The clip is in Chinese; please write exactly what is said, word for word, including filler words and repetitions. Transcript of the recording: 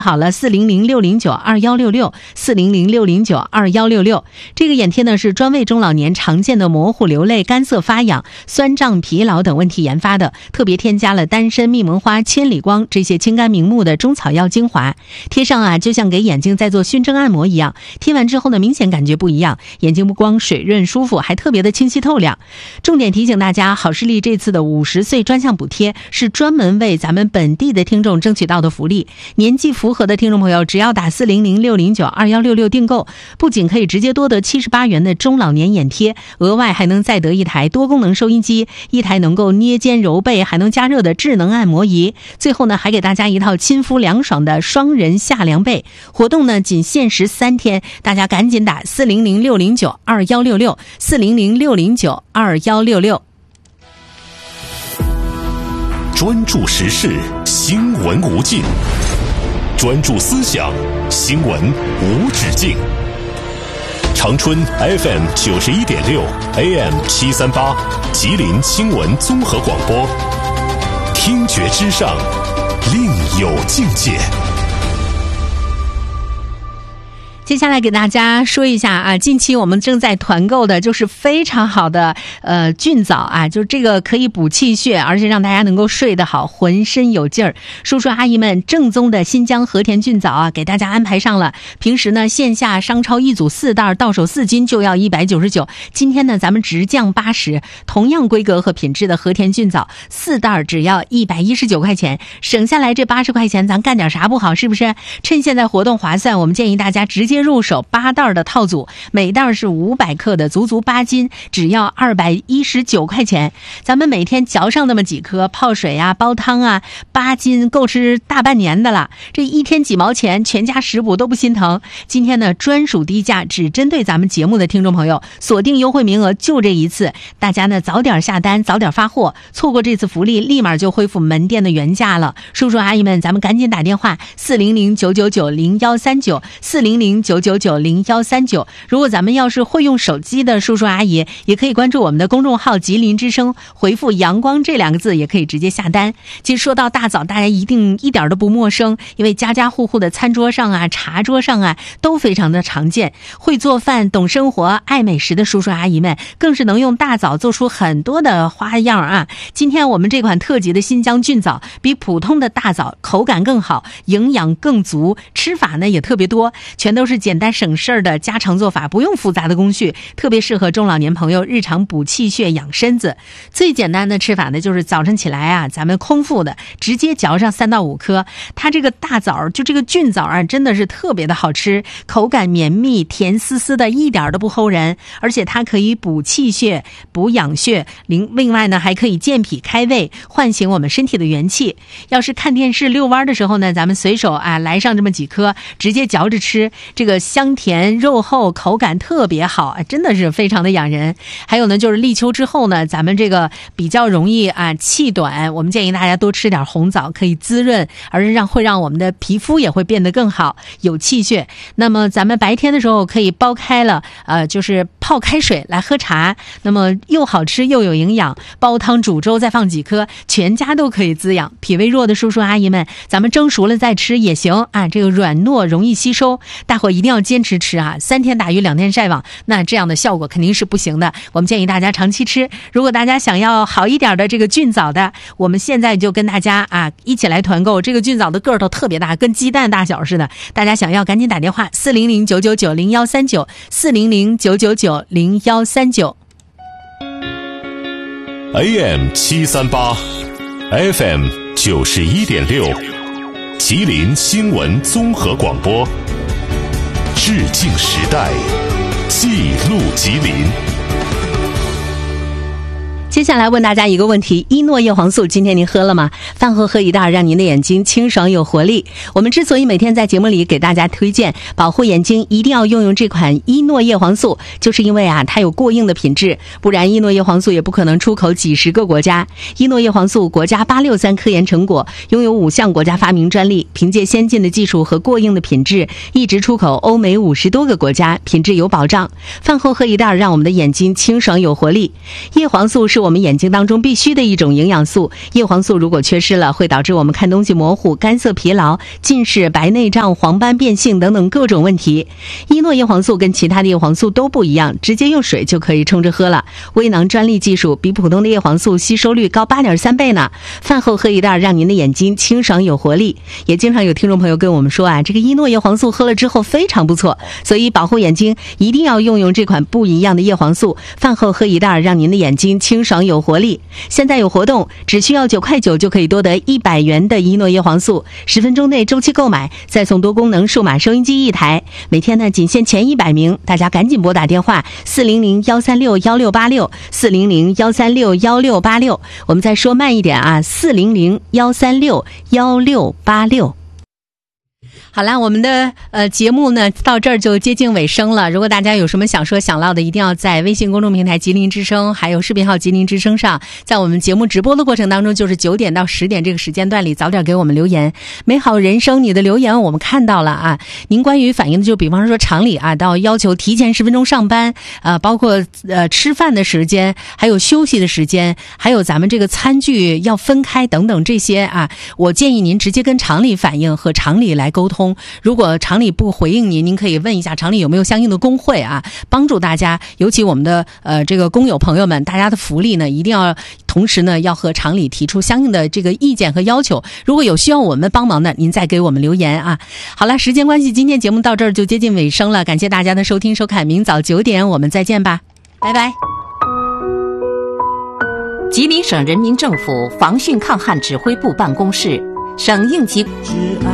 好了，四零零六零九二幺六六，四零零六零九二幺六六。这个眼贴呢是专为中老年常见的模糊、流泪、干涩、发痒、酸胀、疲劳等问题研发的，特别添加了丹参、蜜蒙花、千里光这些清肝明目的中草药精华。贴上啊，就像给眼睛在做熏蒸按摩一样。贴完之后呢，明显感觉不一样，眼睛不光水润舒服，还特别的清晰透亮。重点提醒大家，好视力这次的五十岁专项补贴是专门为咱们本地的听众争取到的福利，年纪符合的听众朋友只要打四零零六零九二幺六六订购，不仅可以直接多得七十八元的中老年眼贴，额外还能再得一台多功能收音机，一台能够捏肩揉背还能加热的智能按摩仪，最后呢还给大家一套亲肤凉爽的双人夏凉被。活动呢仅限时三天，大家赶紧打四零零六零九二幺六六，四零零六零九二幺六六。 专注时事，新闻无尽；专注思想，新闻无止境。长春 F M 九十一点六 A M 七三八，吉林新闻综合广播，听觉之上，另有境界。 接下来给大家说一下啊，近期我们正在团购的就是非常好的呃菌藻啊，就是这个可以补气血，而且让大家能够睡得好，浑身有劲儿。叔叔阿姨们正宗的新疆和田菌藻啊，给大家安排上了。平时呢线下商超一组四袋，到手四斤就要一百九十九，今天呢咱们直降八十，同样规格和品质的和田菌藻四袋只要一百一十九块钱，省下来这八十块钱咱干点啥不好，是不是？趁现在活动划算，我们建议大家直接入手八袋的套组，每袋是五百克的，足足八斤，只要二百一十九块钱。咱们每天嚼上那么几颗，泡水啊煲汤啊，八斤够吃大半年的了。这一天几毛钱，全家食补都不心疼。今天呢专属低价，只针对咱们节目的听众朋友，锁定优惠名额就这一次，大家呢早点下单，早点发货，错过这次福利立马就恢复门店的原价了。叔叔阿姨们，咱们赶紧打电话四零零九九九零幺三九，四零零九九九零幺三九。如果咱们要是会用手机的叔叔阿姨，也可以关注我们的公众号吉林之声，回复阳光这两个字也可以直接下单。其实说到大枣，大家一定一点都不陌生，因为家家户户的餐桌上啊茶桌上啊都非常的常见。会做饭懂生活爱美食的叔叔阿姨们更是能用大枣做出很多的花样啊。今天我们这款特级的新疆菌枣比普通的大枣口感更好，营养更足，吃法呢也特别多，全都是简单省事儿的家常做法，不用复杂的工序，特别适合中老年朋友日常补气血养身子。最简单的吃法呢就是早晨起来啊，咱们空腹的直接嚼上三到五颗。它这个大枣就这个菌枣啊真的是特别的好吃，口感绵密甜丝丝的，一点都不齁人，而且它可以补气血补养血，另另外呢还可以健脾开胃，唤醒我们身体的元气。要是看电视遛弯的时候呢，咱们随手啊来上这么几颗，直接嚼着吃，这个香甜肉厚，口感特别好，真的是非常的养人。还有呢就是立秋之后呢，咱们这个比较容易啊气短，我们建议大家多吃点红枣，可以滋润，而让会让我们的皮肤也会变得更好，有气血。那么咱们白天的时候可以煲开了呃就是泡开水来喝茶，那么又好吃又有营养，煲汤煮粥再放几颗，全家都可以滋养。脾胃弱的叔叔阿姨们，咱们蒸熟了再吃也行啊，这个软糯容易吸收，大伙一定要坚持吃啊，三天打鱼两天晒网，那这样的效果肯定是不行的。我们建议大家长期吃。如果大家想要好一点的这个菌枣的，我们现在就跟大家啊一起来团购，这个菌枣的个头特别大，跟鸡蛋大小似的，大家想要赶紧打电话四零零九九九零幺三九，四零零九九九零幺三九。 A M 七三八 F M 九十一点六，吉林新闻综合广播，致敬时代，记录吉林。 接下来问大家一个问题，伊诺叶黄素今天您喝了吗？饭后喝一袋，让您的眼睛清爽有活力。我们之所以每天在节目里给大家推荐保护眼睛一定要用用这款伊诺叶黄素，就是因为啊它有过硬的品质，不然伊诺叶黄素也不可能出口几十个国家。伊诺叶黄素国家八六三科研成果，拥有五项国家发明专利，凭借先进的技术和过硬的品质，一直出口欧美五十多个国家，品质有保障。饭后喝一袋，让我们的眼睛清爽有活力。叶黄素是我们眼睛当中必须的一种营养素。叶黄素如果缺失了，会导致我们看东西模糊、干涩疲劳、近视、白内障、黄斑变性等等各种问题。伊诺叶黄素跟其他的叶黄素都不一样，直接用水就可以冲着喝了。微囊专利技术，比普通的叶黄素吸收率高 八点三 倍呢。饭后喝一袋，让您的眼睛清爽有活力。也经常有听众朋友跟我们说啊，这个伊诺叶黄素喝了之后非常不错，所以保护眼睛一定要用用这款不一样的叶黄素。饭后喝一袋，让您的眼睛清爽有活力。现在有活动，只需要九块九就可以多得一百元的伊诺叶黄素，十分钟内周期购买，再送多功能数码收音机一台。每天呢仅限前一百名，大家赶紧拨打电话四零零幺三六幺六八六四零零幺三六幺六八六。我们再说慢一点啊，四零零幺三六幺六八六。好啦，我们的呃节目呢到这儿就接近尾声了。如果大家有什么想说想唠的，一定要在微信公众平台吉林之声，还有视频号吉林之声上，在我们节目直播的过程当中，就是九点到十点这个时间段里，早点给我们留言。美好人生，你的留言我们看到了啊。您关于反映的就比方说厂里啊，到要求提前十分钟上班，呃，包括呃吃饭的时间，还有休息的时间，还有咱们这个餐具要分开等等这些啊，我建议您直接跟厂里反映，和厂里来沟通。如果厂里不回应您，您可以问一下厂里有没有相应的工会啊，帮助大家，尤其我们的呃这个工友朋友们，大家的福利呢，一定要同时呢要和厂里提出相应的这个意见和要求。如果有需要我们帮忙的，您再给我们留言啊。好了，时间关系，今天节目到这儿就接近尾声了，感谢大家的收听收看，明早九点我们再见吧，拜拜。 吉林省人民政府防汛抗旱指挥部办公室，省应急。